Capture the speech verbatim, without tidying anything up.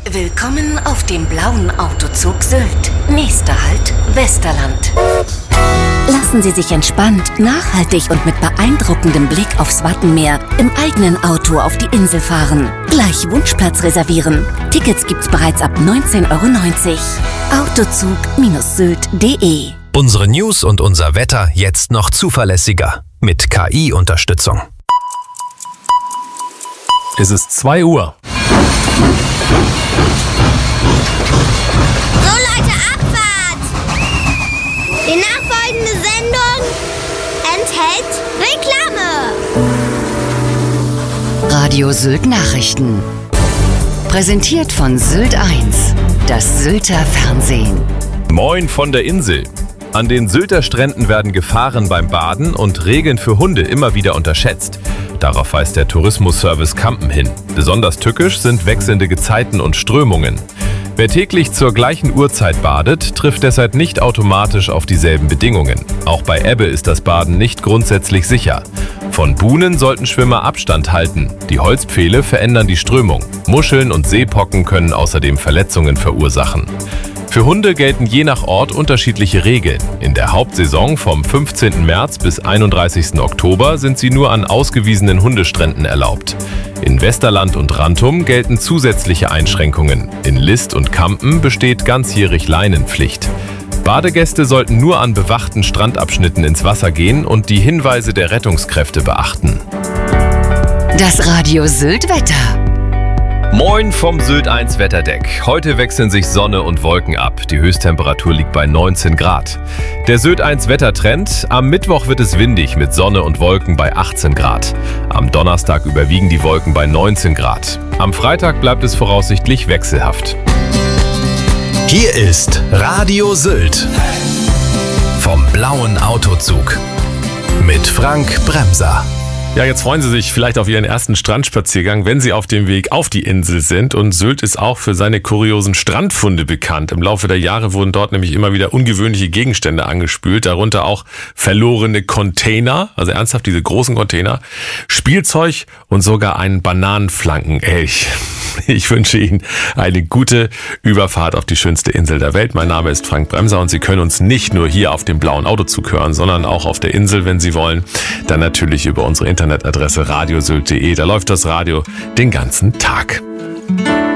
Willkommen auf dem blauen Autozug Sylt. Nächster Halt, Westerland. Lassen Sie sich entspannt, nachhaltig und mit beeindruckendem Blick aufs Wattenmeer im eigenen Auto auf die Insel fahren. Gleich Wunschplatz reservieren. Tickets gibt's bereits ab neunzehn Euro neunzig. Autozug Sylt punkt de. Unsere News und unser Wetter jetzt noch zuverlässiger. Mit K I-Unterstützung. Es ist zwei Uhr. So Leute, Abfahrt! Die nachfolgende Sendung enthält Reklame. Radio Sylt Nachrichten. Präsentiert von Sylt eins, das Sylter Fernsehen. Moin von der Insel. An den Sylter Stränden werden Gefahren beim Baden und Regeln für Hunde immer wieder unterschätzt. Darauf weist der Tourismusservice Kampen hin. Besonders tückisch sind wechselnde Gezeiten und Strömungen. Wer täglich zur gleichen Uhrzeit badet, trifft deshalb nicht automatisch auf dieselben Bedingungen. Auch bei Ebbe ist das Baden nicht grundsätzlich sicher. Von Buhnen sollten Schwimmer Abstand halten. Die Holzpfähle verändern die Strömung. Muscheln und Seepocken können außerdem Verletzungen verursachen. Für Hunde gelten je nach Ort unterschiedliche Regeln. In der Hauptsaison vom fünfzehnten März bis einunddreißigsten Oktober sind sie nur an ausgewiesenen Hundestränden erlaubt. In Westerland und Rantum gelten zusätzliche Einschränkungen. In List und Kampen besteht ganzjährig Leinenpflicht. Badegäste sollten nur an bewachten Strandabschnitten ins Wasser gehen und die Hinweise der Rettungskräfte beachten. Das Radio Sylt Wetter. Moin vom Sylt eins Wetterdeck. Heute wechseln sich Sonne und Wolken ab. Die Höchsttemperatur liegt bei neunzehn Grad. Der Sylt eins Wettertrend. Am Mittwoch wird es windig mit Sonne und Wolken bei achtzehn Grad. Am Donnerstag überwiegen die Wolken bei neunzehn Grad. Am Freitag bleibt es voraussichtlich wechselhaft. Hier ist Radio Sylt. Vom blauen Autozug. Mit Frank Bremser. Ja, jetzt freuen Sie sich vielleicht auf Ihren ersten Strandspaziergang, wenn Sie auf dem Weg auf die Insel sind. Und Sylt ist auch für seine kuriosen Strandfunde bekannt. Im Laufe der Jahre wurden dort nämlich immer wieder ungewöhnliche Gegenstände angespült, darunter auch verlorene Container, also ernsthaft diese großen Container, Spielzeug und sogar einen Bananenflankenelch. Ich wünsche Ihnen eine gute Überfahrt auf die schönste Insel der Welt. Mein Name ist Frank Bremser und Sie können uns nicht nur hier auf dem blauen Autozug hören, sondern auch auf der Insel, wenn Sie wollen. Dann natürlich über unsere Internetadresse radio sylt punkt de. Da läuft das Radio den ganzen Tag.